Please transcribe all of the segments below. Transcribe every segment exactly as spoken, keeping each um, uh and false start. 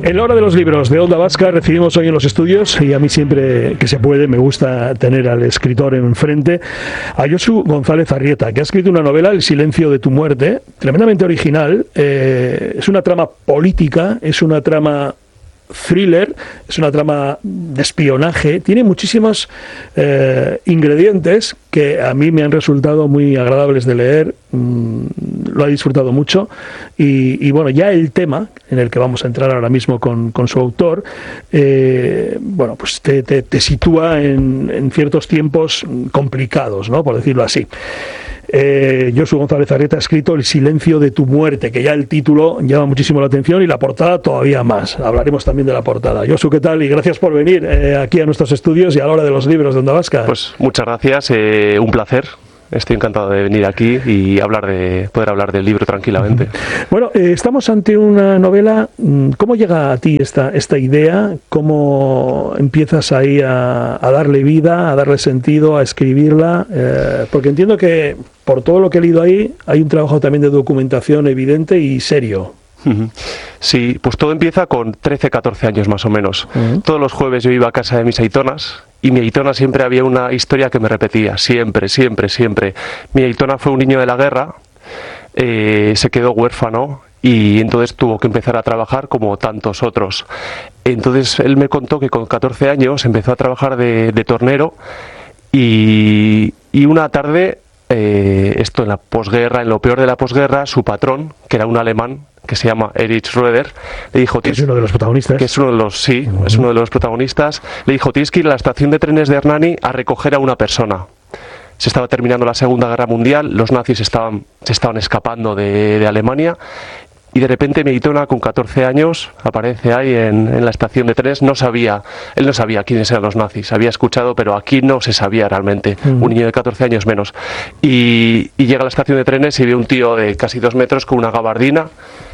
En la hora de los libros de Onda Vasca recibimos hoy en los estudios, y a mí siempre que se puede me gusta tener al escritor enfrente, a Josu González Arrieta, que ha escrito una novela, El silencio de tu muerte, tremendamente original. Eh, es una trama política, es una trama thriller, es una trama de espionaje, tiene muchísimos eh, ingredientes que a mí me han resultado muy agradables de leer, mm, lo he disfrutado mucho, y, y bueno, ya el tema en el que vamos a entrar ahora mismo con, con su autor, eh, bueno, pues te, te, te sitúa en, en ciertos tiempos complicados, ¿no?, por decirlo así. Eh, Josu González Arrieta ha escrito El silencio de tu muerte, que ya el título llama muchísimo la atención y la portada todavía más. Hablaremos también de la portada. Josu, ¿qué tal? Y gracias por venir eh, aquí a nuestros estudios y a la hora de los libros de Onda Vasca. Pues muchas gracias, eh, un placer. Estoy encantado de venir aquí y hablar de poder hablar del libro tranquilamente. Bueno, eh, estamos ante una novela. ¿Cómo llega a ti esta, esta idea? ¿Cómo empiezas ahí a, a darle vida, a darle sentido, a escribirla? Eh, porque entiendo que por todo lo que he leído ahí hay un trabajo también de documentación evidente y serio. Sí, pues todo empieza con trece, catorce años más o menos. Uh-huh. Todos los jueves yo iba a casa de mis aitonas y mi aitona siempre había una historia que me repetía, siempre, siempre, siempre. Mi aitona fue un niño de la guerra, eh, se quedó huérfano y entonces tuvo que empezar a trabajar como tantos otros. Entonces él me contó que con catorce años empezó a trabajar de, de tornero y, y una tarde, eh, esto en la posguerra, en lo peor de la posguerra, su patrón, que era un alemán, que se llama Erich Roeder, le dijo... Que es uno de los protagonistas. Que es uno de los, sí, uh-huh. es uno de los protagonistas. Le dijo, tienes que ir a la estación de trenes de Hernani a recoger a una persona. Se estaba terminando la Segunda Guerra Mundial, los nazis estaban, se estaban escapando de, de Alemania, y de repente mi aitona, con catorce años, aparece ahí en, en la estación de trenes. No sabía, él no sabía quiénes eran los nazis, había escuchado, pero aquí no se sabía realmente, uh-huh. un niño de catorce años menos. Y, y llega a la estación de trenes y ve un tío de casi dos metros con una gabardina.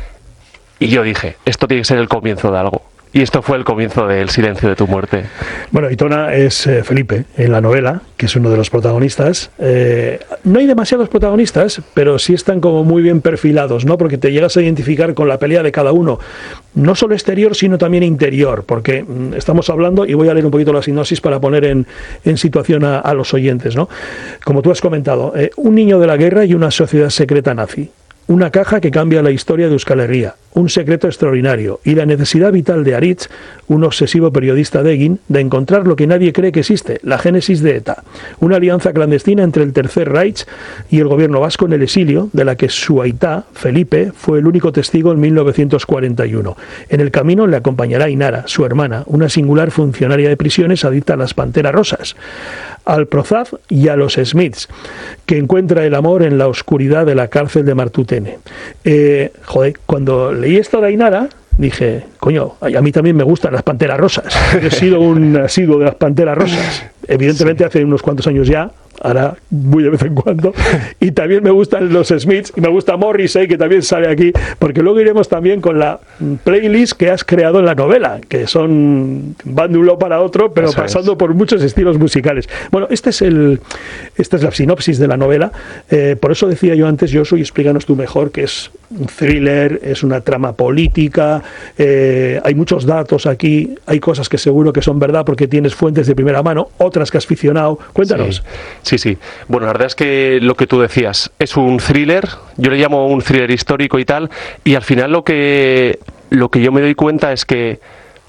Y yo dije, esto tiene que ser el comienzo de algo. Y esto fue el comienzo del silencio de tu muerte. Bueno, Aitona es eh, Felipe, en la novela, que es uno de los protagonistas. Eh, no hay demasiados protagonistas, pero sí están como muy bien perfilados, ¿no? Porque te llegas a identificar con la pelea de cada uno. No solo exterior, sino también interior. Porque mm, estamos hablando, y voy a leer un poquito la sinopsis para poner en, en situación a, a los oyentes, ¿no? Como tú has comentado, eh, un niño de la guerra y una sociedad secreta nazi. Una caja que cambia la historia de Euskal Herria, un secreto extraordinario y la necesidad vital de Aritz, un obsesivo periodista de Egin, de encontrar lo que nadie cree que existe, la génesis de ETA, una alianza clandestina entre el Tercer Reich y el gobierno vasco en el exilio, de la que su aitá, Felipe, fue el único testigo en mil novecientos cuarenta y uno. En el camino le acompañará Inara, su hermana, una singular funcionaria de prisiones adicta a las panteras rosas, al Prozaz y a los Smiths, que encuentra el amor en la oscuridad de la cárcel de Martutene. Eh, joder, cuando leí esto de Ainara, dije, coño, a mí también me gustan las panteras rosas. He sido un asiduo de las panteras rosas. Evidentemente sí. Hace unos cuantos años ya, ahora muy de vez en cuando, y también me gustan los Smiths, y me gusta Morrissey, que también sale aquí, porque luego iremos también con la playlist que has creado en la novela, que son, van de un lado para otro, pero Eso pasando es. por muchos estilos musicales. Bueno, este es el, esta es la sinopsis de la novela, eh, por eso decía yo antes, Josu, y explícanos tú mejor, que es un thriller, es una trama política, eh, hay muchos datos aquí, hay cosas que seguro que son verdad porque tienes fuentes de primera mano, otras que has ficcionado. Cuéntanos. Sí, sí, sí. Bueno, la verdad es que lo que tú decías es un thriller, yo le llamo un thriller histórico y tal, y al final lo que, lo que yo me doy cuenta es que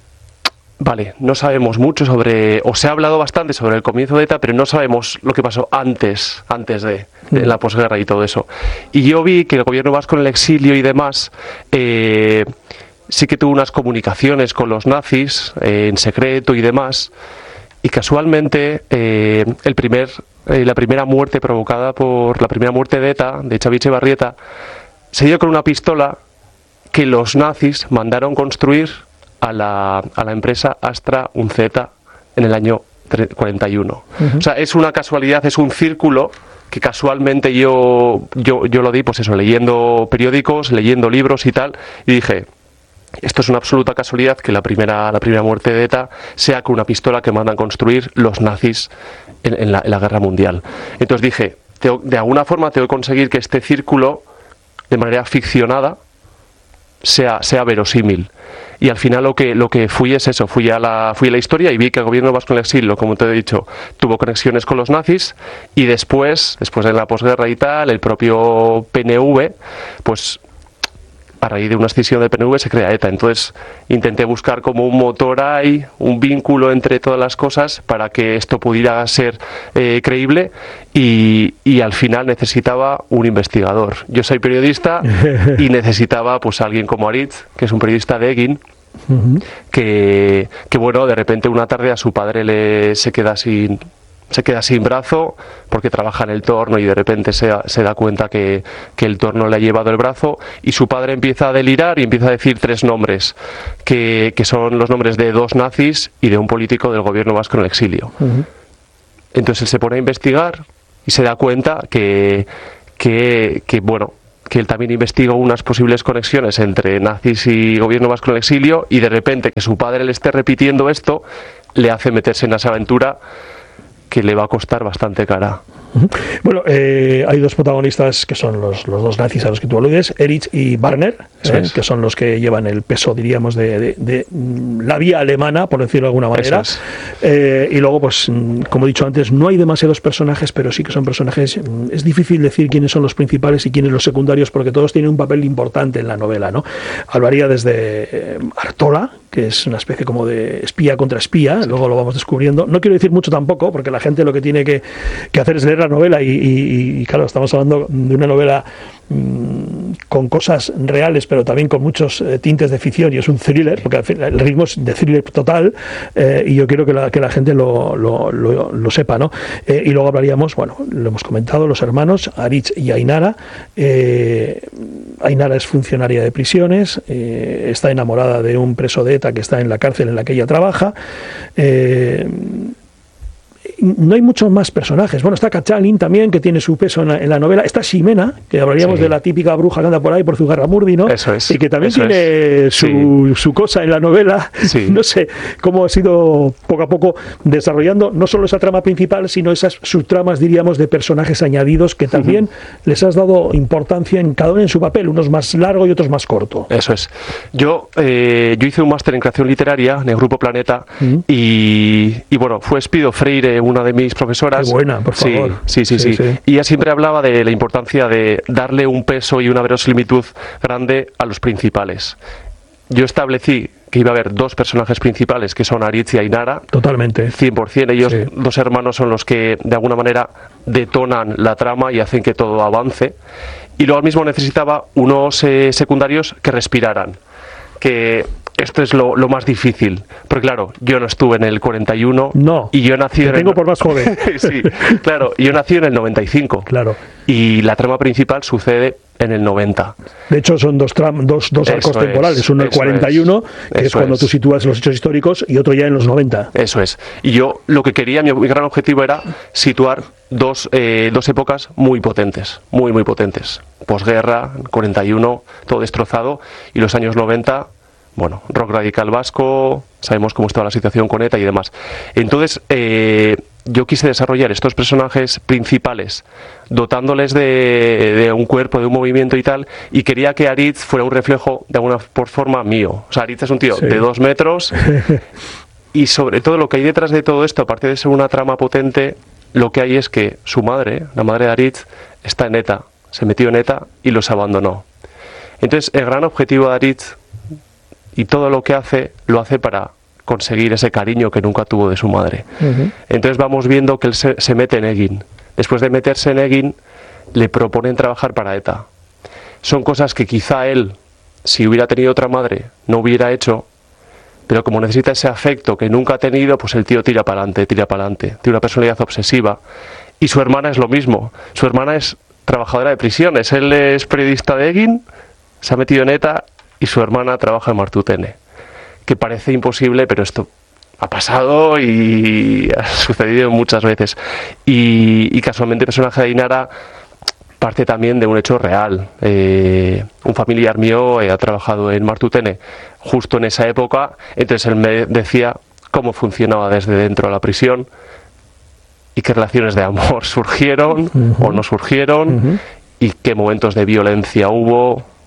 vale, no sabemos mucho sobre, o se ha hablado bastante sobre el comienzo de ETA, pero no sabemos lo que pasó antes, antes de, de la posguerra y todo eso. Y yo vi que el gobierno vasco en el exilio y demás, eh, sí que tuvo unas comunicaciones con los nazis, eh, en secreto y demás, y casualmente eh, el primer, eh, la primera muerte provocada por la primera muerte de ETA, de Xavier Etxebarrieta, se dio con una pistola que los nazis mandaron construir a la, a la empresa Astra Unzeta en el año cuarenta y uno. Uh-huh. O sea, es una casualidad, es un círculo que casualmente yo, yo, yo lo di, pues eso, leyendo periódicos, leyendo libros y tal, y dije, esto es una absoluta casualidad que la primera, la primera muerte de ETA sea con una pistola que mandan construir los nazis en, en, la, en la guerra mundial. Entonces dije, tengo, de alguna forma tengo que conseguir que este círculo, de manera ficcionada, sea, sea verosímil. Y al final lo que lo que fui es eso, fui a la fui a la historia y vi que el gobierno vasco en el exilio, como te he dicho, tuvo conexiones con los nazis, y después, después de la posguerra y tal, el propio P N V, pues a raíz de una escisión del P N V se crea ETA. Entonces intenté buscar como un motor ahí, un vínculo entre todas las cosas para que esto pudiera ser eh, creíble, y, y al final necesitaba un investigador. Yo soy periodista y necesitaba pues alguien como Aritz, que es un periodista de Egin, uh-huh. que, que bueno, de repente una tarde a su padre le se queda sin se queda sin brazo porque trabaja en el torno, y de repente se, se da cuenta que, que el torno le ha llevado el brazo, y su padre empieza a delirar y empieza a decir tres nombres que, que son los nombres de dos nazis y de un político del gobierno vasco en el exilio. Uh-huh. Entonces él se pone a investigar y se da cuenta que, que, que bueno que él también investigó unas posibles conexiones entre nazis y gobierno vasco en el exilio, y de repente que su padre le esté repitiendo esto le hace meterse en esa aventura que le va a costar bastante cara. Bueno, eh, hay dos protagonistas que son los, los dos nazis a los que tú aludes, Erich y Wagner, eh, es. que son los que llevan el peso, diríamos, de, de, de la vía alemana, por decirlo de alguna manera. Es. Eh, y luego, pues, como he dicho antes, no hay demasiados personajes, pero sí que son personajes. Es difícil decir quiénes son los principales y quiénes los secundarios, porque todos tienen un papel importante en la novela, ¿no? Hablaría desde eh, Artola, que es una especie como de espía contra espía, sí. Luego lo vamos descubriendo. No quiero decir mucho tampoco, porque la gente lo que tiene que, que hacer es leer la novela, y, y, y claro, estamos hablando de una novela mmm, con cosas reales, pero también con muchos eh, tintes de ficción, y es un thriller, porque el ritmo es de thriller total, eh, y yo quiero que la, que la gente lo, lo, lo, lo sepa, ¿no? Eh, y luego hablaríamos, bueno, lo hemos comentado, los hermanos, Aritz y Ainara. Eh, Ainara es funcionaria de prisiones, eh, está enamorada de un preso de ETA que está en la cárcel en la que ella trabaja. Eh, No hay muchos más personajes. Bueno, está Kachalin también, que tiene su peso en la, en la novela. Está Ximena, que hablaríamos sí. de la típica bruja que anda por ahí por Zugarramurdi, ¿no? Eso es. Y que también Eso tiene es. su, sí. su cosa en la novela. Sí. No sé cómo ha sido poco a poco desarrollando no solo esa trama principal, sino esas subtramas, diríamos, de personajes añadidos que también uh-huh. les has dado importancia en cada uno en su papel, unos más largo y otros más corto. Eso es. Yo, eh, yo hice un máster en creación literaria en el Grupo Planeta, uh-huh. y, y bueno, fue Espido Freire, una de mis profesoras. Qué buena, por favor. Sí, sí, sí, sí, sí. Y ella siempre hablaba de la importancia de darle un peso y una verosimilitud grande a los principales. Yo establecí que iba a haber dos personajes principales, que son Aritz y Ainara. Totalmente. cien por ciento. Ellos, sí. dos hermanos, son los que de alguna manera detonan la trama y hacen que todo avance. Y luego al mismo necesitaba unos eh, secundarios que respiraran. Que esto es lo, lo más difícil, porque claro, yo no estuve en el cuarenta y uno, no, y yo nací te en tengo el... por más joven. Sí, claro, yo nací en el noventa y cinco, claro, y la trama principal sucede en el noventa. De hecho, son dos tram, dos, dos arcos eso temporales, es, uno en el cuarenta y uno, es, que es cuando es. tú sitúas los hechos históricos, y otro ya en los noventa. Eso es. Y yo lo que quería, mi, mi gran objetivo era situar dos, eh, dos épocas muy potentes, muy, muy potentes. Posguerra, cuarenta y uno, todo destrozado, y los años noventa... Bueno, rock radical vasco, sabemos cómo estaba la situación con ETA y demás. Entonces, eh, yo quise desarrollar estos personajes principales, dotándoles de, de un cuerpo, de un movimiento y tal, y quería que Aritz fuera un reflejo de alguna forma mío. O sea, Aritz es un tío sí. de dos metros, y sobre todo lo que hay detrás de todo esto, aparte de ser una trama potente, lo que hay es que su madre, la madre de Aritz, está en ETA, se metió en ETA y los abandonó. Entonces, el gran objetivo de Aritz, y todo lo que hace, lo hace para conseguir ese cariño que nunca tuvo de su madre. Uh-huh. Entonces vamos viendo que él se, se mete en Egin. Después de meterse en Egin, le proponen trabajar para ETA. Son cosas que quizá él, si hubiera tenido otra madre, no hubiera hecho, pero como necesita ese afecto que nunca ha tenido, pues el tío tira para adelante, tira para adelante. Tiene una personalidad obsesiva. Y su hermana es lo mismo. Su hermana es trabajadora de prisiones. Él es periodista de Egin, se ha metido en ETA, y su hermana trabaja en Martutene, que parece imposible, pero esto ha pasado y ha sucedido muchas veces. Y, y casualmente el personaje de Ainara parte también de un hecho real. Eh, un familiar mío eh, ha trabajado en Martutene justo en esa época, entonces él me decía cómo funcionaba desde dentro de la prisión y qué relaciones de amor surgieron uh-huh. o no surgieron uh-huh. y qué momentos de violencia hubo.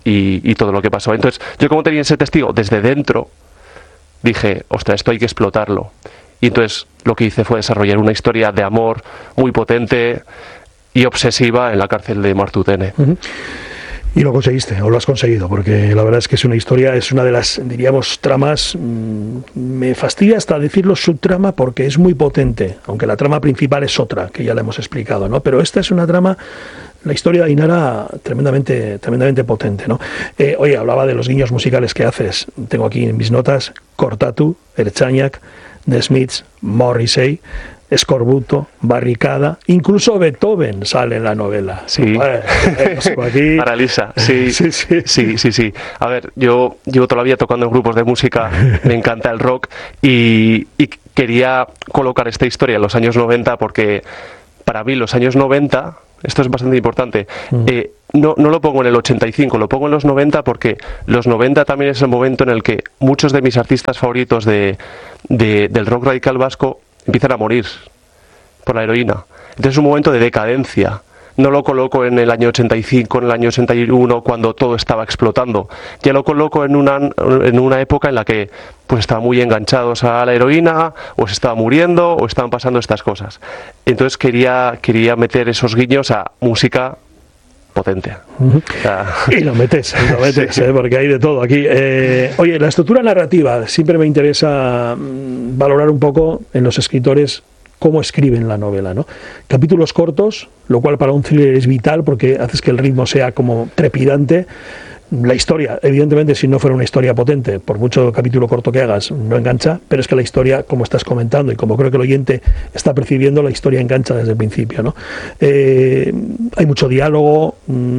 y, y todo lo que pasó. Entonces, yo como tenía ese testigo desde dentro, dije, ostras, esto hay que explotarlo. Y entonces lo que hice fue desarrollar una historia de amor muy potente y obsesiva en la cárcel de Martutene. Uh-huh. Y lo conseguiste, o lo has conseguido, porque la verdad es que es una historia, es una de las, diríamos, tramas, mmm, me fastidia hasta decirlo subtrama porque es muy potente, aunque la trama principal es otra, que ya la hemos explicado, ¿no? Pero esta es una trama, la historia de Ainara, tremendamente, tremendamente potente, ¿no? Eh, oye, hablaba de los guiños musicales que haces, tengo aquí en mis notas, Cortatu, Ertzañak, The Smiths, Morrissey, Escorbuto, Barricada, incluso Beethoven sale en la novela. Sí. Bueno, aquí... Para Lisa, sí, sí, sí. sí, sí, sí. A ver, yo llevo toda la vida tocando en grupos de música, me encanta el rock y, y quería colocar esta historia en los años noventa porque para mí los años noventa, esto es bastante importante, mm. eh, no, no lo pongo en el ochenta y cinco, lo pongo en los noventa porque los noventa también es el momento en el que muchos de mis artistas favoritos de, de, del rock radical vasco empiezan a morir por la heroína. Entonces es un momento de decadencia. No lo coloco en el año ochenta y cinco, en el año ochenta y uno, cuando todo estaba explotando. Ya lo coloco en una, en una época en la que pues estaban muy enganchados a la heroína, o se estaba muriendo, o estaban pasando estas cosas. Entonces quería, quería meter esos guiños a música potente. Uh-huh. O sea, y lo metes, lo metes, sí. eh, porque hay de todo aquí. Eh, oye, la estructura narrativa, siempre me interesa mmm, valorar un poco en los escritores cómo escriben la novela, ¿no? Capítulos cortos, lo cual para un thriller es vital porque haces que el ritmo sea como trepidante. La historia, evidentemente, si no fuera una historia potente, por mucho capítulo corto que hagas, no engancha, pero es que la historia, como estás comentando y como creo que el oyente está percibiendo, la historia engancha desde el principio, ¿no? Eh, hay mucho diálogo,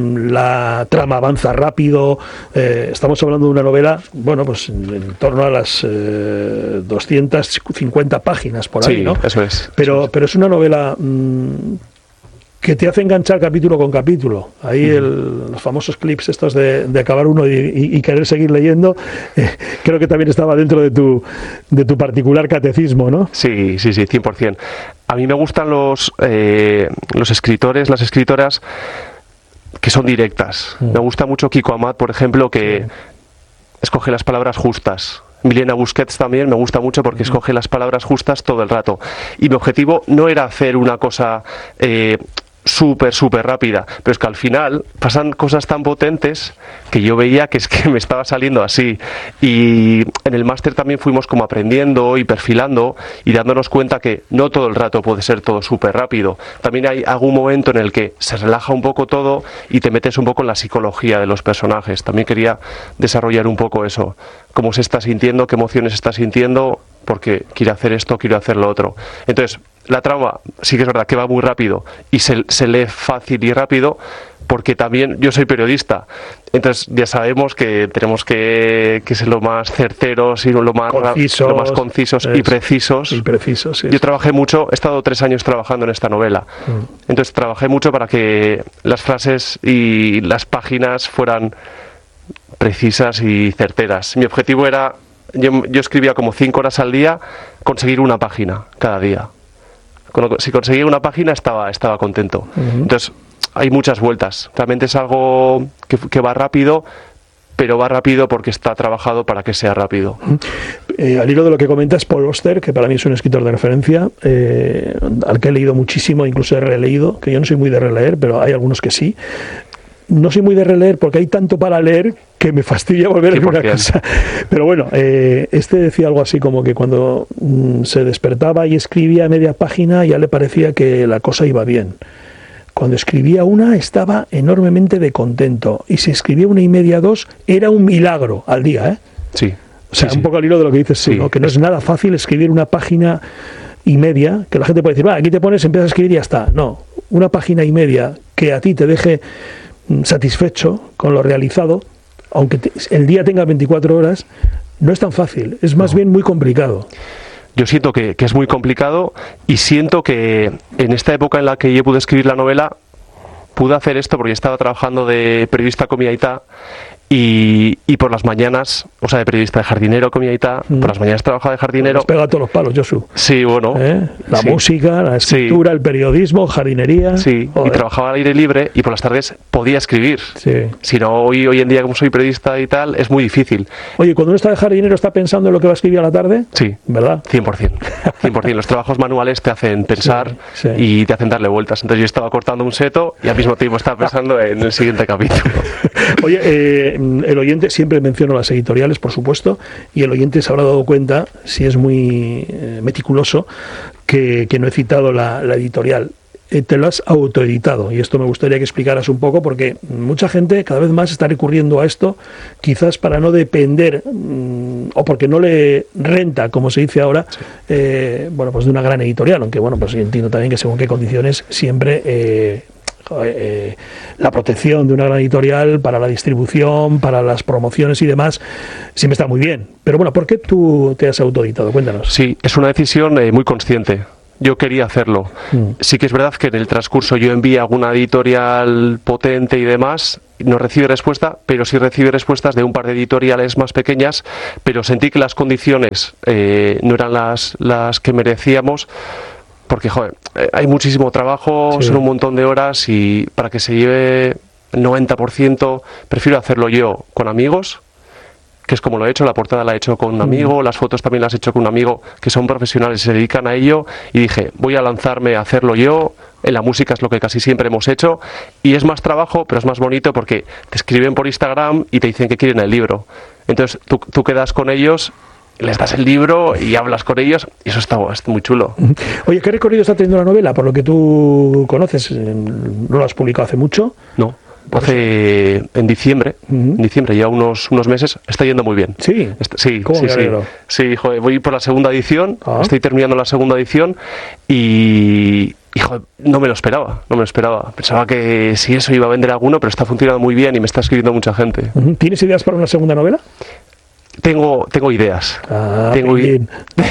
la trama avanza rápido, eh, estamos hablando de una novela, bueno, pues en, en torno a las eh, doscientas cincuenta páginas por ahí, sí, ¿no? Eso es. Pero, eso es. pero es una novela... Mmm, que te hace enganchar capítulo con capítulo. Ahí uh-huh. el, los famosos clips estos de, de acabar uno y, y, y querer seguir leyendo, eh, creo que también estaba dentro de tu, de tu particular catecismo, ¿no? Sí, sí, sí, cien por ciento. A mí me gustan los, eh, los escritores, las escritoras que son directas. Uh-huh. Me gusta mucho Kiko Amat, por ejemplo, que sí. escoge las palabras justas. Milena Busquets también me gusta mucho porque escoge las palabras justas todo el rato. Y mi objetivo no era hacer una cosa... Eh, súper, súper rápida, pero es que al final pasan cosas tan potentes que yo veía que es que me estaba saliendo así, y en el máster también fuimos como aprendiendo y perfilando y dándonos cuenta que no todo el rato puede ser todo súper rápido, también hay algún momento en el que se relaja un poco todo y te metes un poco en la psicología de los personajes. También quería desarrollar un poco eso, cómo se está sintiendo, qué emociones está sintiendo, porque quiere hacer esto, quiere hacer lo otro. Entonces, la trama sí que es verdad que va muy rápido y se, se lee fácil y rápido, porque también yo soy periodista, entonces ya sabemos que tenemos que, que ser lo más certeros y lo más concisos, lo más concisos y precisos. Y precisos sí. Yo trabajé mucho, he estado tres años trabajando en esta novela, mm. entonces trabajé mucho para que las frases y las páginas fueran precisas y certeras. Mi objetivo era, yo, yo escribía como cinco horas al día, conseguir una página cada día. Si conseguía una página estaba, estaba contento. Uh-huh. Entonces hay muchas vueltas. Realmente es algo que, que va rápido, pero va rápido porque está trabajado para que sea rápido. Uh-huh. Eh, al hilo de lo que comentas, Paul Auster, que para mí es un escritor de referencia, eh, al que he leído muchísimo, incluso he releído, que yo no soy muy de releer, pero hay algunos que sí. No soy muy de releer porque hay tanto para leer que me fastidia volver a una cosa. Pero bueno, eh, este decía algo así como que cuando mm, se despertaba y escribía media página ya le parecía que la cosa iba bien. Cuando escribía una estaba enormemente de contento. Y si escribía una y media, dos, era un milagro al día, ¿eh? Sí. O sea, sí, un poco al hilo de lo que dices, sí, ¿no? Que no es nada fácil escribir una página y media, que la gente puede decir, va, aquí te pones, empiezas a escribir y ya está. No, una página y media que a ti te deje satisfecho con lo realizado, aunque te, el día tenga veinticuatro horas, no es tan fácil, es más no. bien muy complicado. Yo siento que, que es muy complicado y siento que en esta época en la que yo pude escribir la novela, pude hacer esto porque estaba trabajando de periodista con mi aita Y, y por las mañanas, o sea, de periodista de jardinero con mi aita, mm. por las mañanas trabajaba de jardinero. Has pegado todos los palos, Josu. Sí, bueno. ¿Eh? La sí. música, la escritura, sí. el periodismo, jardinería. Sí, joder. Y trabajaba al aire libre y por las tardes podía escribir. Sí. Si no, hoy, hoy en día, como soy periodista y tal, es muy difícil. Oye, cuando uno está de jardinero, ¿está pensando en lo que va a escribir a la tarde? Sí. ¿Verdad? cien por ciento. cien por ciento. Los trabajos manuales te hacen pensar sí, sí. y te hacen darle vueltas. Entonces yo estaba cortando un seto y al mismo tiempo estaba pensando en el siguiente capítulo. Oye, eh, el oyente, siempre menciono las editoriales, por supuesto, y el oyente se habrá dado cuenta, si es muy eh, meticuloso, que, que no he citado la, la editorial. Eh, te lo has autoeditado, y esto me gustaría que explicaras un poco, porque mucha gente cada vez más está recurriendo a esto, quizás para no depender, mmm, o porque no le renta, como se dice ahora, sí. eh, bueno, pues de una gran editorial, aunque bueno, pues entiendo también que según qué condiciones siempre... Eh, Eh, la protección de una gran editorial para la distribución, para las promociones y demás, siempre está muy bien. Pero bueno, ¿por qué tú te has autoeditado? Cuéntanos. Sí, es una decisión eh, muy consciente. Yo quería hacerlo. Mm. Sí que es verdad que en el transcurso yo envié alguna editorial potente y demás, no recibí respuesta, pero sí recibí respuestas de un par de editoriales más pequeñas, pero sentí que las condiciones eh, no eran las, las que merecíamos. Porque, joder, hay muchísimo trabajo, sí. son un montón de horas y para que se lleve el noventa por ciento prefiero hacerlo yo con amigos, que es como lo he hecho, la portada la he hecho con un amigo, mm. las fotos también las he hecho con un amigo, que son profesionales, se dedican a ello, y dije, voy a lanzarme a hacerlo yo. En la música es lo que casi siempre hemos hecho, y es más trabajo, pero es más bonito porque te escriben por Instagram y te dicen que quieren el libro. Entonces tú, tú quedas con ellos, les das el libro y hablas con ellos, y eso está, está muy chulo. Oye, ¿qué recorrido está teniendo la novela? Por lo que tú conoces, ¿no lo has publicado hace mucho? No, hace en diciembre, uh-huh. en diciembre, ya unos, unos meses, está yendo muy bien. ¿Sí? Está, sí, ¿Cómo sí, me alegro? Sí, sí, joder, voy por la segunda edición, ah. estoy terminando la segunda edición y... Y joder, no me lo esperaba, no me lo esperaba. Pensaba que si eso iba a vender alguno, pero está funcionando muy bien y me está escribiendo mucha gente. Uh-huh. ¿Tienes ideas para una segunda novela? Tengo, tengo ideas. Ah, tengo, bien.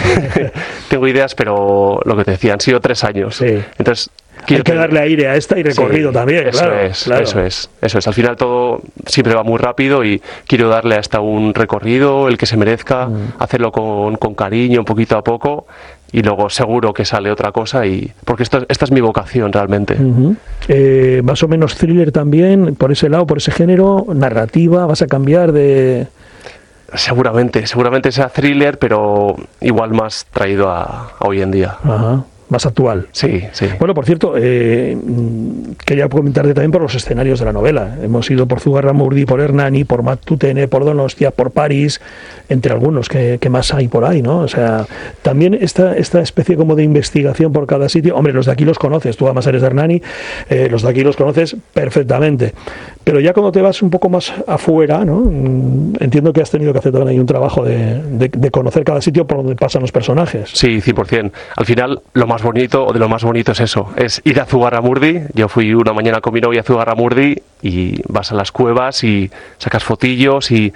tengo ideas, pero lo que te decía, han sido tres años. Sí. Entonces, hay que darle aire a esta y recorrido sí, también. Eso claro, es, claro. eso es, eso es. Al final todo siempre va muy rápido y quiero darle hasta un recorrido, el que se merezca, mm. hacerlo con, con cariño, poquito a poco. Y luego seguro que sale otra cosa, y porque esto, esta es mi vocación realmente. Uh-huh. eh, más o menos thriller también, por ese lado, por ese género, narrativa, ¿vas a cambiar de...? Seguramente, seguramente sea thriller, pero igual más traído a, a hoy en día. Ajá. Más actual. Sí, sí. Bueno, por cierto, eh, quería comentarte también por los escenarios de la novela. Hemos ido por Zugarramurdi, por Hernani, por Matutene, por Donostia, por París, entre algunos que, que más hay por ahí, ¿no? O sea, también esta, esta especie como de investigación por cada sitio. Hombre, los de aquí los conoces, tú además eres de Hernani, eh, los de aquí los conoces perfectamente. Pero ya cuando te vas un poco más afuera, ¿no? Entiendo que has tenido que hacer también ahí un trabajo de, de, de conocer cada sitio por donde pasan los personajes. Sí, cien por ciento. Al final, lo más bonito, o de lo más bonito es eso, es ir a Zugarramurdi. Yo fui una mañana con mi novia a Zugarramurdi y vas a las cuevas y sacas fotillos y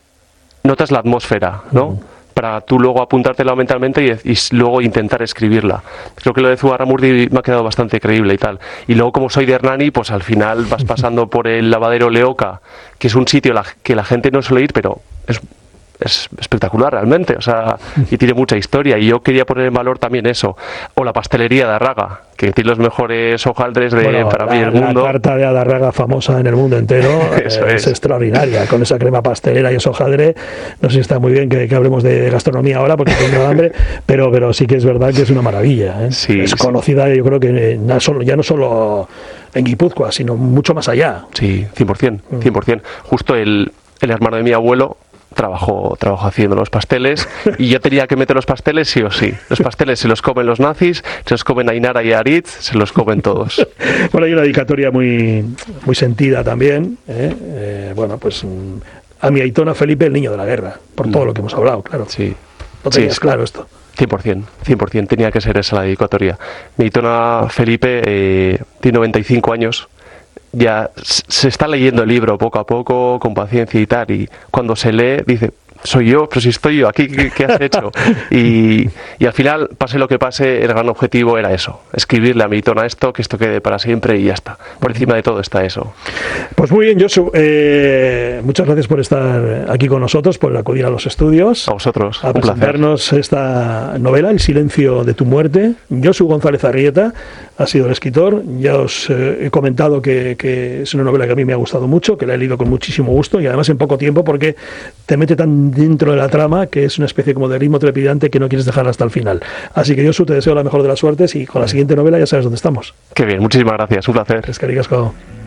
notas la atmósfera, ¿no? Uh-huh. Para tú luego apuntártela mentalmente y, y luego intentar escribirla. Creo que lo de Zugarramurdi me ha quedado bastante creíble y tal. Y luego, como soy de Hernani, pues al final vas pasando por el lavadero Leoca, que es un sitio la, que la gente no suele ir, pero es... es espectacular realmente, o sea, y tiene mucha historia, y yo quería poner en valor también eso, o la pastelería de Arraga, que tiene los mejores hojaldres de, bueno, para la, mí, el mundo. La tarta de Adarraga, famosa en el mundo entero, eso eh, es. es extraordinaria, con esa crema pastelera y ese hojaldre. No sé si está muy bien que, que hablemos de, de gastronomía ahora, porque tengo hambre, pero, pero sí que es verdad que es una maravilla, ¿eh? Sí, es sí. conocida, yo creo que no solo, ya no solo en Guipúzcoa, sino mucho más allá. Sí, cien por ciento, cien por ciento. Justo el, el hermano de mi abuelo Trabajo, trabajo haciendo los pasteles y yo tenía que meter los pasteles sí o sí. Los pasteles se los comen los nazis, se los comen Ainara y Aritz, se los comen todos. Bueno, hay una dedicatoria muy, muy sentida también. ¿eh? Eh, bueno, pues a mi Aitona Felipe, el niño de la guerra, por todo lo que hemos hablado, claro. Sí. ¿No tenías sí, claro esto? cien por ciento, cien por ciento, tenía que ser esa la dedicatoria. Mi Aitona Felipe eh, tiene noventa y cinco años. Ya se está leyendo el libro poco a poco, con paciencia y tal, y cuando se lee, dice, soy yo, pero si estoy yo aquí, ¿qué, qué has hecho? Y, y al final, pase lo que pase, el gran objetivo era eso, escribirle a Milton a esto, que esto quede para siempre y ya está. Por encima de todo está eso. Pues muy bien, Josu, eh, muchas gracias por estar aquí con nosotros, por acudir a los estudios. A vosotros, a un placer. presentarnos esta novela, El silencio de tu muerte. Josu González Arrieta ha sido el escritor. Ya os eh, he comentado que, que es una novela que a mí me ha gustado mucho, que la he leído con muchísimo gusto y además en poco tiempo, porque te mete tan dentro de la trama que es una especie como de ritmo trepidante que no quieres dejar hasta el final. Así que Josu, te deseo la mejor de las suertes y con la siguiente novela ya sabes dónde estamos. Qué bien, muchísimas gracias, un placer. Es que ricasco.